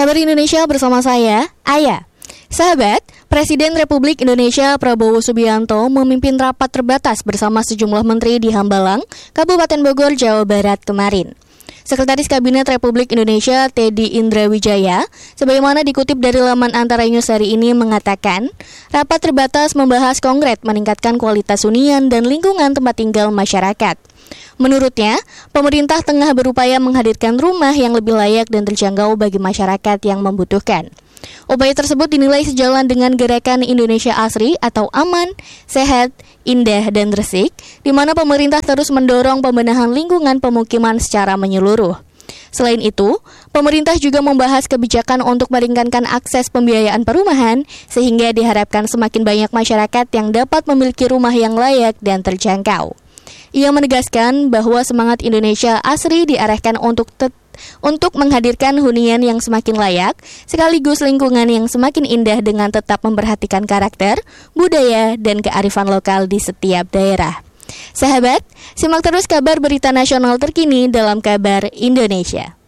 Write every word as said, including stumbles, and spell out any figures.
Kabar Indonesia bersama saya, Aya. Sahabat, Presiden Republik Indonesia Prabowo Subianto memimpin rapat terbatas bersama sejumlah menteri di Hambalang, Kabupaten Bogor, Jawa Barat kemarin. Sekretaris Kabinet Republik Indonesia Teddy Indrawijaya, sebagaimana dikutip dari laman Antara News hari ini mengatakan, rapat terbatas membahas konkret meningkatkan kualitas hunian dan lingkungan tempat tinggal masyarakat. Menurutnya, pemerintah tengah berupaya menghadirkan rumah yang lebih layak dan terjangkau bagi masyarakat yang membutuhkan. Upaya tersebut dinilai sejalan dengan gerakan Indonesia Asri atau aman, sehat, indah, dan resik, di mana pemerintah terus mendorong pembenahan lingkungan pemukiman secara menyeluruh. Selain itu, pemerintah juga membahas kebijakan untuk meringankan akses pembiayaan perumahan, sehingga diharapkan semakin banyak masyarakat yang dapat memiliki rumah yang layak dan terjangkau. Ia menegaskan bahwa semangat Indonesia Asri diarahkan untuk tet- untuk menghadirkan hunian yang semakin layak, sekaligus lingkungan yang semakin indah dengan tetap memperhatikan karakter, budaya, dan kearifan lokal di setiap daerah. Sahabat, simak terus kabar berita nasional terkini dalam Kabar Indonesia.